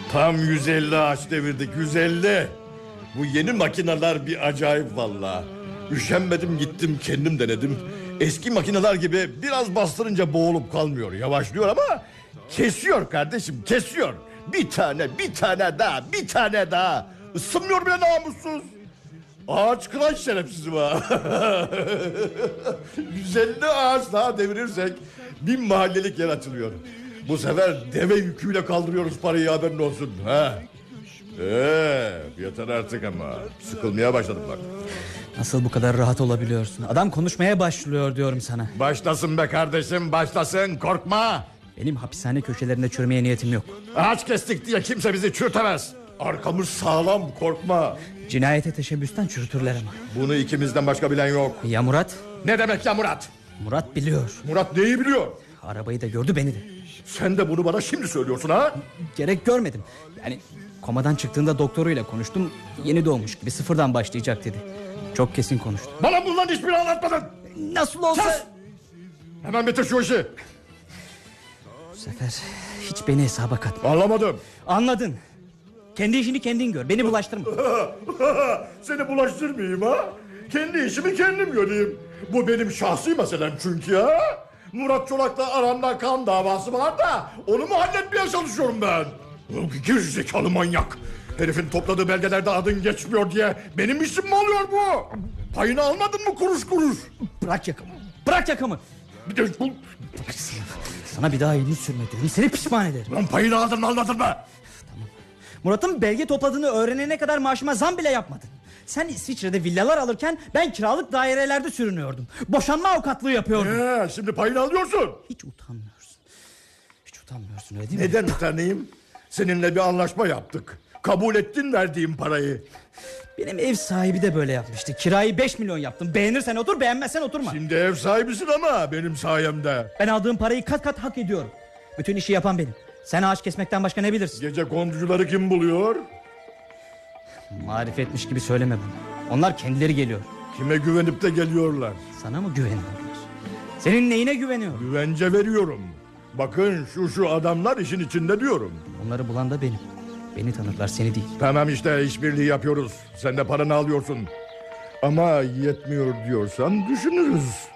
Tam 150 ağaç devirdik, 150. Bu yeni makineler bir acayip vallahi. Üşenmedim, gittim kendim denedim. Eski makineler gibi biraz bastırınca boğulup kalmıyor. Yavaşlıyor ama kesiyor kardeşim, kesiyor. Bir tane daha. Isınmıyor bile namussuz. Ağaç kıran şerefsizim ha. 150 ağaç daha devirirsek 1000 mahallelik yer açılıyor. Bu sefer deve yüküyle kaldırıyoruz parayı, haberin olsun. Ha? Yeter artık ama. Sıkılmaya başladım bak. Nasıl bu kadar rahat olabiliyorsun? Adam konuşmaya başlıyor diyorum sana. Başlasın be kardeşim, başlasın, korkma. Benim hapishane köşelerinde çürümeye niyetim yok. Ağaç kestik diye kimse bizi çürütemez. Arkamız sağlam, korkma. Cinayete teşebbüsten çürütürler ama. Bunu ikimizden başka bilen yok. Ya Murat? Ne demek ya Murat? Murat biliyor. Murat neyi biliyor? Arabayı da gördü, beni de. Sen de bunu bana şimdi söylüyorsun ha? Gerek görmedim. Yani komadan çıktığında doktoruyla konuştum. Yeni doğmuş gibi sıfırdan başlayacak dedi. Çok kesin konuştu. Bana bundan hiçbirini anlatmadın. Nasıl olsa... Sus! Hemen bitir şu işi. Bu sefer hiç beni hesaba katma. Anlamadım. Anladın. Kendi işini kendin gör. Beni bulaştırma. Seni bulaştırmayayım ha? Kendi işimi kendim göreyim. Bu benim şahsi meselem çünkü ya. Murat Çolak'la aranda kan davası var da onu mu halletmeye çalışıyorum ben? Gerizekalı manyak. Herifin topladığı belgelerde adın geçmiyor diye benim işim mi oluyor bu? Payını almadın mı kuruş kuruş? Bırak yakamı. Bırak yakamı. Bir de bu... Sana bir daha elini sürme dedim. Seni pişman ederim. Lan payını aldın mı almadın mı? Murat'ın belge topladığını öğrenene kadar maaşıma zam bile yapmadın. Sen İsviçre'de villalar alırken ben kiralık dairelerde sürünüyordum. Boşanma avukatlığı yapıyordum. Şimdi payını alıyorsun. Hiç utanmıyorsun. Hiç utanmıyorsun, öyle değil mi? Neden utanayım? Seninle bir anlaşma yaptık. Kabul ettin verdiğim parayı. Benim ev sahibi de böyle yapmıştı. Kirayı 5 milyon yaptım. Beğenirsen otur, beğenmezsen oturma. Şimdi ev sahibisin ama benim sayemde. Ben aldığım parayı kat kat hak ediyorum. Bütün işi yapan benim. Sen ağaç kesmekten başka ne bilirsin? Gece konducuları kim buluyor? Marifetmiş gibi söyleme bunu. Onlar kendileri geliyor. Kime güvenip de geliyorlar? Sana mı güveniyorlar? Senin neyine güveniyor? Güvence veriyorum. Bakın şu adamlar işin içinde diyorum. Onları bulan da benim. Beni tanırlar, seni değil. Tamam işte, işbirliği yapıyoruz. Sen de paranı alıyorsun. Ama yetmiyor diyorsan düşünürüz.